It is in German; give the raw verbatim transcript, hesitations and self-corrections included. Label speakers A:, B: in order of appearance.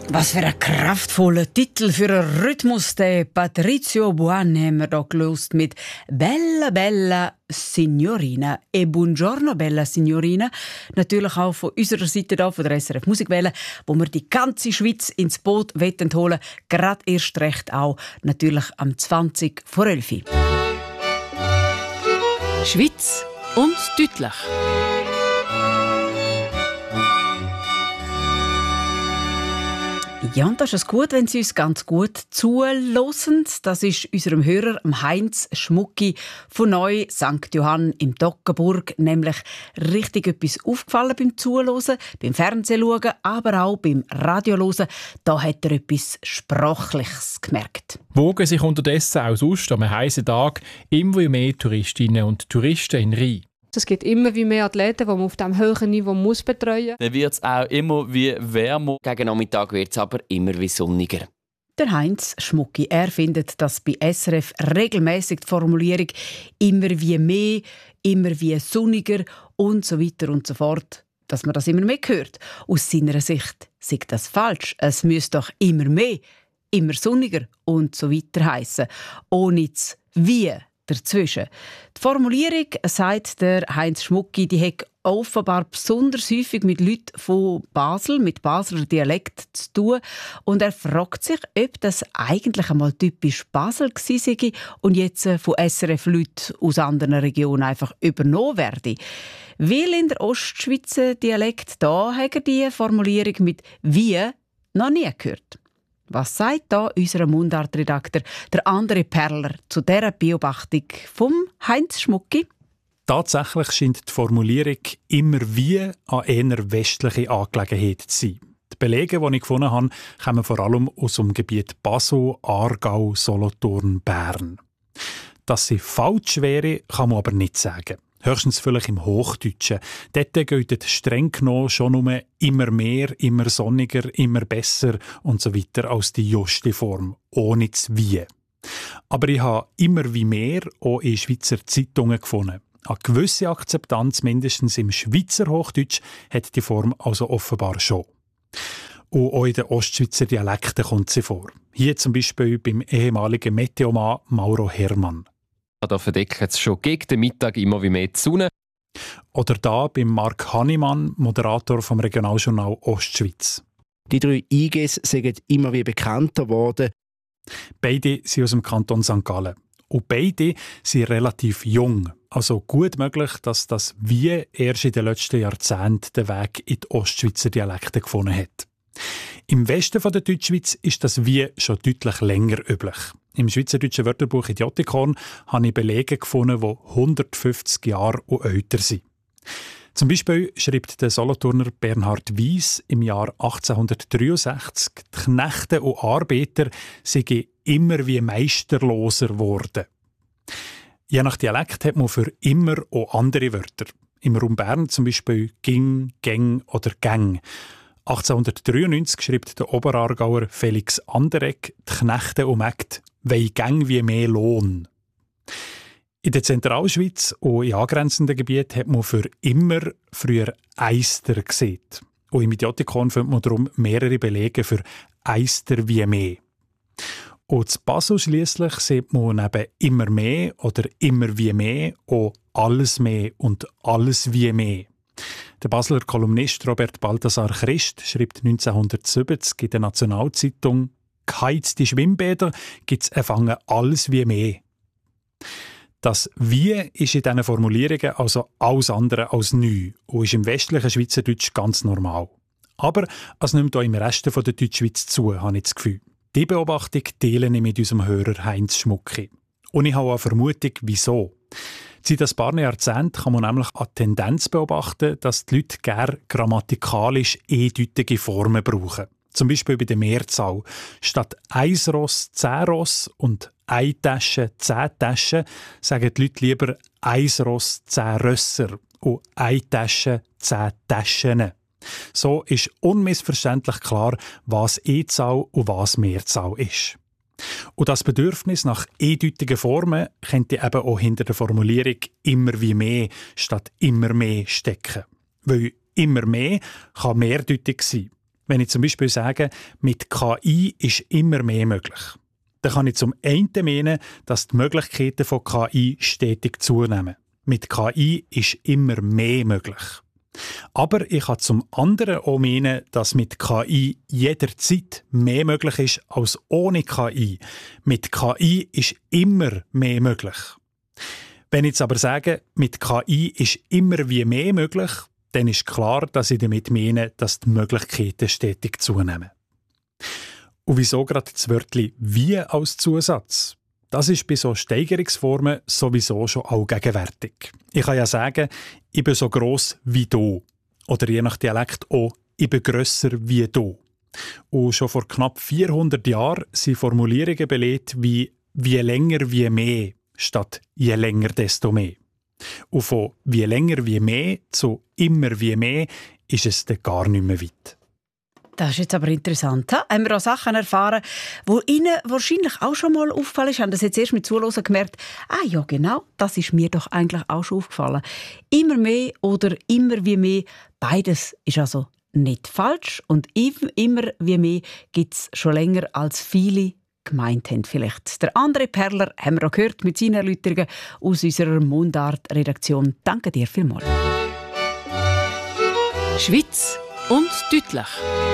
A: Was für ein kraftvoller Titel für einen Rhythmus. Der Patrizio Buan haben wir hier gelöst mit «Bella Bella Signorina» e «Buongiorno Bella Signorina». Natürlich auch von unserer Seite hier, von der S R F Musikwelle, wo wir die ganze Schweiz ins Boot holen wollen. Gerade erst recht auch natürlich am zwanzig vor elf.
B: Schweiz und deutlich.
A: Ja, und das ist es gut, wenn Sie uns ganz gut zuhören. Das ist unserem Hörer Heinz Schmucki von Neu Sankt Johann im Toggenburg nämlich richtig etwas aufgefallen beim Zuhören, beim Fernsehen schauen, aber auch beim Radio hören. Da hat er etwas Sprachliches gemerkt.
C: Wogen sich unterdessen auch sonst am heißen Tag immer mehr Touristinnen und Touristen in Rhein.
D: Es gibt immer wie mehr Athleten, die man auf diesem hohen Niveau muss betreuen muss.
E: Dann wird es auch immer wie wärmer.
F: Gegen Nachmittag wird es aber immer wie sonniger.
A: Der Heinz Schmucki, er findet, dass bei S R F regelmäßig die Formulierung «immer wie mehr», «immer wie sonniger» und so weiter und so fort, dass man das immer mehr hört. Aus seiner Sicht sei das falsch. Es müsste doch immer mehr, immer sonniger und so weiter heissen. Ohne das «wie» dazwischen. Die Formulierung, sagt der Heinz Schmucki, die hat offenbar besonders häufig mit Leuten von Basel, mit Basler Dialekt zu tun. Und er fragt sich, ob das eigentlich einmal typisch Basel gewesen sei und jetzt von S R F-Leuten aus anderen Regionen einfach übernommen werde. Weil in der Ostschweizer Dialekt da hat er die Formulierung mit «wie» noch nie gehört. Was sagt da unser Mundartredakteur, der André Perler, zu dieser Beobachtung vom Heinz Schmucki?
G: Tatsächlich scheint die Formulierung «immer wie» an eher westliche Angelegenheit zu sein. Die Belege, die ich gefunden habe, kommen vor allem aus dem Gebiet Basel, Aargau, Solothurn, Bern. Dass sie falsch wäre, kann man aber nicht sagen. Höchstens vielleicht im Hochdeutschen. Dort gilt streng genommen schon nur immer mehr, immer sonniger, immer besser und so weiter als die juste Form, ohne das Wie. Aber ich habe immer wie mehr auch in Schweizer Zeitungen gefunden. Eine gewisse Akzeptanz, mindestens im Schweizer Hochdeutsch, hat die Form also offenbar schon. Und auch in den Ostschweizer Dialekten kommt sie vor. Hier zum Beispiel beim ehemaligen Meteomann Mauro Hermann.
H: Da verdeckt es schon gegen den Mittag immer wie mehr die Sonne.
G: Oder da beim Mark Hannemann, Moderator vom Regionaljournal Ostschweiz.
I: Die drei I Gs sind immer wie bekannter geworden.
G: Beide sind aus dem Kanton Sankt Gallen. Und beide sind relativ jung. Also gut möglich, dass das Wie erst in den letzten Jahrzehnten den Weg in die Ostschweizer Dialekte gefunden hat. Im Westen der Deutschschweiz ist das Wie schon deutlich länger üblich. Im Schweizerdeutschen Wörterbuch Idiotikon habe ich Belege gefunden, die hundertfünfzig Jahre und älter sind. Zum Beispiel schreibt der Solothurner Bernhard Weiss im Jahr achtzehnhundertdreiundsechzig, die Knechte und Arbeiter seien immer wie meisterloser geworden. Je nach Dialekt hat man für immer auch andere Wörter. Im Raum Bern zum Beispiel ging, gäng oder gang. achtzehnhundertdreiundneunzig schreibt der Oberaargauer Felix Anderegg, die Knechte und Mägde «Wei gäng wie mehr Lohn». In der Zentralschweiz und in angrenzenden Gebieten hat man für immer früher «Eister» gesehen. Und im Idiotikon findet man darum mehrere Belege für «Eister wie mehr». Und zu Basel schliesslich sieht man neben «immer mehr» oder «immer wie mehr» auch «alles mehr» und «alles wie mehr». Der Basler Kolumnist Robert Balthasar Christ schreibt neunzehnhundertsiebzig in der Nationalzeitung «Geheizte Schwimmbäder gibt's erfangen alles wie mehr». Das «Wie» ist in diesen Formulierungen also alles andere als neu und ist im westlichen Schweizerdeutsch ganz normal. Aber es nimmt auch im Rest der Deutschschweiz zu, habe ich das Gefühl. Diese Beobachtung teile ich mit unserem Hörer Heinz Schmucki. Und ich habe eine Vermutung, wieso. Seit ein paar Jahrzehnten kann man nämlich eine Tendenz beobachten, dass die Leute gerne grammatikalisch eindeutige Formen brauchen. Zum Beispiel bei der Mehrzahl. Statt «eins Ross» «zehn Ross» und «eine Tasche» «zehn Taschen» sagen die Leute lieber «eins Ross» «zehn Rösser» und «eine Tasche» «zehn Taschen». So ist unmissverständlich klar, was E-Zahl und was Mehrzahl ist. Und das Bedürfnis nach eindeutigen Formen könnte eben auch hinter der Formulierung «immer wie mehr» statt «immer mehr» stecken. Weil «immer mehr» kann mehrdeutig sein. Wenn ich zum Beispiel sage, mit K I ist immer mehr möglich, dann kann ich zum einen meinen, dass die Möglichkeiten von K I stetig zunehmen. Mit K I ist immer mehr möglich. Aber ich kann zum anderen auch meinen, dass mit K I jederzeit mehr möglich ist als ohne K I. Mit K I ist immer mehr möglich. Wenn ich jetzt aber sage, mit K I ist immer wie mehr möglich, dann ist klar, dass ich damit meine, dass die Möglichkeiten stetig zunehmen. Und wieso gerade das Wörtchen «wie» als Zusatz? Das ist bei so Steigerungsformen sowieso schon allgegenwärtig. Ich kann ja sagen, ich bin so gross wie du. Oder je nach Dialekt auch, ich bin grösser wie du. Und schon vor knapp vierhundert Jahren sind Formulierungen belegt wie «wie länger wie mehr» statt «je länger desto mehr». Und von «wie länger wie mehr» zu «immer wie mehr» ist es dann gar nicht mehr weit.
A: Das ist jetzt aber interessant. Ha? Haben wir auch Sachen erfahren, die Ihnen wahrscheinlich auch schon mal aufgefallen ist? Haben das jetzt erst mit Zuhören gemerkt? Ah ja, genau, das ist mir doch eigentlich auch schon aufgefallen. Immer mehr oder immer wie mehr, beides ist also nicht falsch. Und immer wie mehr gibt es schon länger, als viele gemeint haben. Vielleicht. Der andere Perler haben wir auch gehört mit seinen Erläuterungen aus unserer Mundart-Redaktion. Danke dir vielmals.
B: Schwitz und Düttlach.